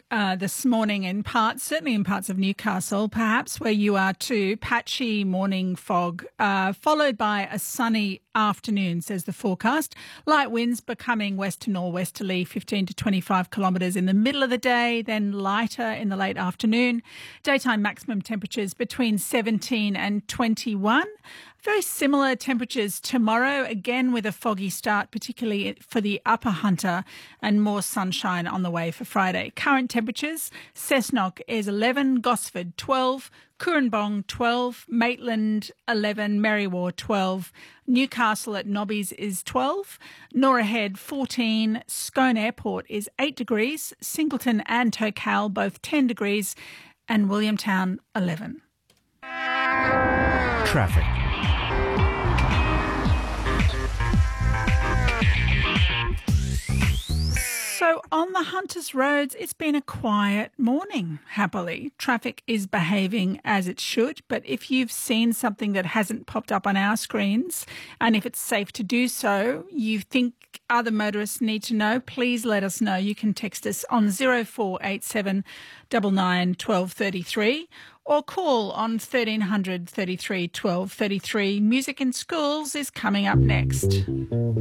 this morning in parts, certainly in parts of Newcastle, perhaps where you are too. Patchy morning fog, followed by a sunny afternoon, says the forecast. Light winds becoming west to northwesterly, 15 to 25 kilometres in the middle of the day, then lighter in the late afternoon. Daytime maximum temperatures between 17 and 21. Very similar temperatures tomorrow, again with a foggy start, particularly for the Upper Hunter, and more sunshine on the way for Friday. Current temperatures: Cessnock is 11, Gosford 12, Cooranbong 12, Maitland 11, Merriwa 12, Newcastle at Nobbies is 12, Norah Head 14, Scone Airport is 8 degrees, Singleton and Tocal both 10 degrees, and Williamtown 11. Traffic. So on the Hunters roads, it's been a quiet morning, happily. Traffic is behaving as it should, but if you've seen something that hasn't popped up on our screens, and if it's safe to do so, you think other motorists need to know, please let us know. You can text us on 0487 99 12 33 or call on 1300 33 12 33. Music in Schools is coming up next.